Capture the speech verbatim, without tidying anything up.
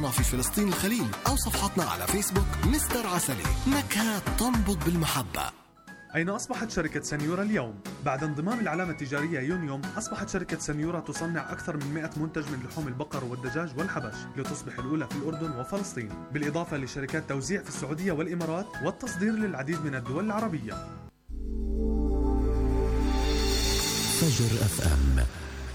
في فلسطين الخليل أو صفحتنا على فيسبوك مستر عسلي، نكهات تنبض بالمحبة. أين أصبحت شركة سنيورة اليوم؟ بعد انضمام العلامة التجارية يونيوم، أصبحت شركة سنيورة تصنع أكثر من مئة منتج من لحوم البقر والدجاج والحبش، لتصبح الأولى في الأردن وفلسطين، بالإضافة لشركات توزيع في السعودية والإمارات والتصدير للعديد من الدول العربية. فجر أف أم